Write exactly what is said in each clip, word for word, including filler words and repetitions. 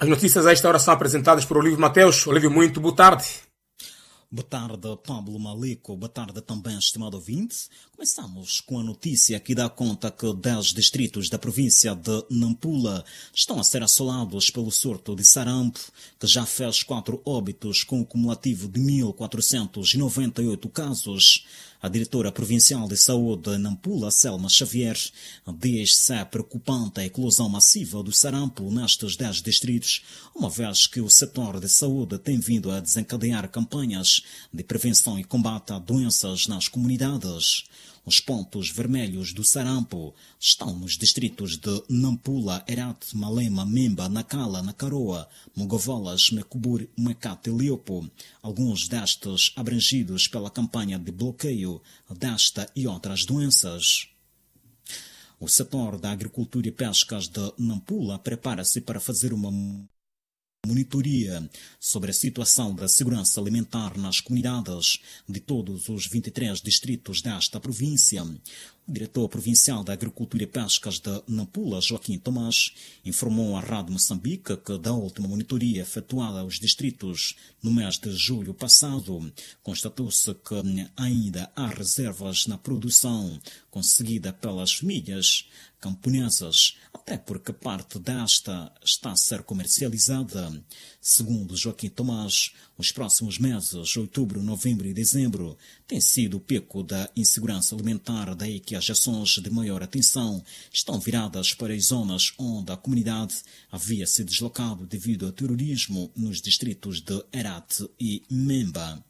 As notícias a esta hora são apresentadas por Olívio Mateus. Olívio, muito boa tarde. Boa tarde, Pablo Malico. Boa tarde também, estimado ouvinte. Começamos com a notícia que dá conta que dez distritos da província de Nampula estão a ser assolados pelo surto de sarampo, que já fez quatro óbitos com um cumulativo de mil quatrocentos e noventa e oito casos. A diretora provincial de saúde de Nampula, Selma Xavier, diz ser preocupante a eclosão massiva do sarampo nestes dez distritos, uma vez que o setor de saúde tem vindo a desencadear campanhas de prevenção e combate a doenças nas comunidades. Os pontos vermelhos do sarampo estão nos distritos de Nampula, Herat, Malema, Memba, Nacala, Nacaroa, Mogovolas, Mecubur, Mecate e Liopo, alguns destes abrangidos pela campanha de bloqueio desta e outras doenças. O setor da agricultura e pescas de Nampula prepara-se para fazer uma monitoria sobre a situação da segurança alimentar nas comunidades de todos os vinte e três distritos desta província. O diretor provincial da Agricultura e Pescas de Nampula, Joaquim Tomás, informou à Rádio Moçambique que da última monitoria efetuada aos distritos no mês de julho passado, constatou-se que ainda há reservas na produção conseguida pelas famílias camponesas, até porque parte desta está a ser comercializada. Segundo Joaquim Tomás, os próximos meses, outubro, novembro e dezembro, têm sido o pico da insegurança alimentar, daí que as ações de maior atenção estão viradas para as zonas onde a comunidade havia se deslocado devido ao terrorismo nos distritos de Herat e Memba.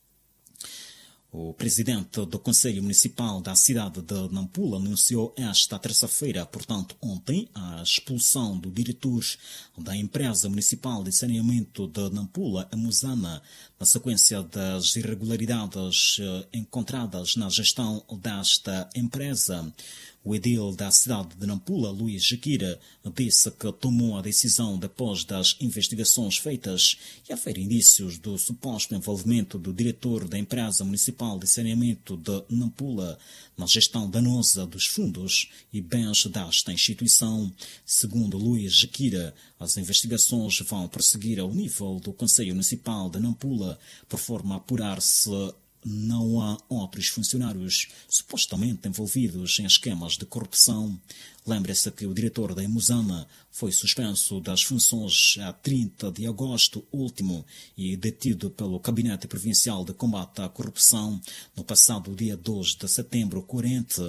O presidente do Conselho Municipal da cidade de Nampula anunciou esta terça-feira, portanto ontem, a expulsão do diretor da empresa municipal de saneamento de Nampula, a Musana, na sequência das irregularidades encontradas na gestão desta empresa. O edil da cidade de Nampula, Luís Jaquira, disse que tomou a decisão depois das investigações feitas e haver indícios do suposto envolvimento do diretor da empresa municipal de saneamento de Nampula na gestão danosa dos fundos e bens desta instituição. Segundo Luís Jaquira, as investigações vão prosseguir ao nível do Conselho Municipal de Nampula, por forma a apurar-se não há outros funcionários supostamente envolvidos em esquemas de corrupção. Lembre-se que o diretor da Emusama foi suspenso das funções a trinta de agosto último e detido pelo Gabinete Provincial de Combate à Corrupção no passado dia dois de setembro corrente.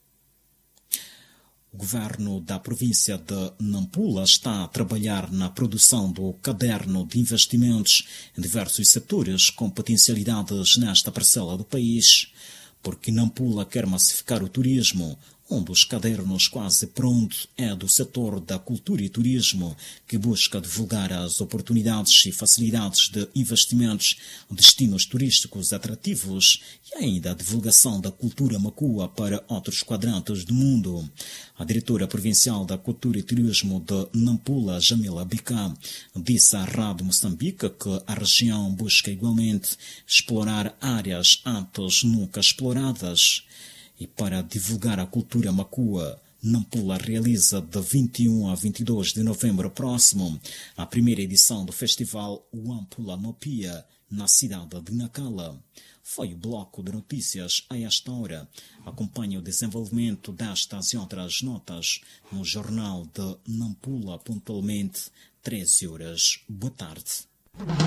O governo da província de Nampula está a trabalhar na produção do caderno de investimentos em diversos setores com potencialidades nesta parcela do país, porque Nampula quer massificar o turismo. Um dos cadernos quase pronto é do setor da cultura e turismo, que busca divulgar as oportunidades e facilidades de investimentos, destinos turísticos atrativos e ainda a divulgação da cultura macua para outros quadrantes do mundo. A diretora provincial da Cultura e Turismo de Nampula, Jamila Bicá, disse à Rádio Moçambique que a região busca igualmente explorar áreas antes nunca exploradas. E para divulgar a cultura macua, Nampula realiza de vinte e um a vinte e dois de novembro próximo a primeira edição do festival Wampula Nopia, na cidade de Nacala. Foi o bloco de notícias a esta hora. Acompanhe o desenvolvimento destas e outras notas no jornal de Nampula, pontualmente treze horas. Boa tarde.